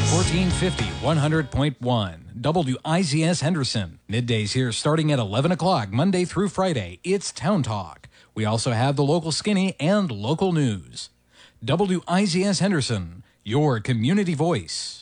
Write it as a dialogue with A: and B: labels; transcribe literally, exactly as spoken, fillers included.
A: fourteen fifty, one hundred point one. W I Z S Henderson. Middays here starting at eleven o'clock, Monday through Friday. It's Town Talk. We also have the local skinny and local news. W I Z S Henderson, your community voice.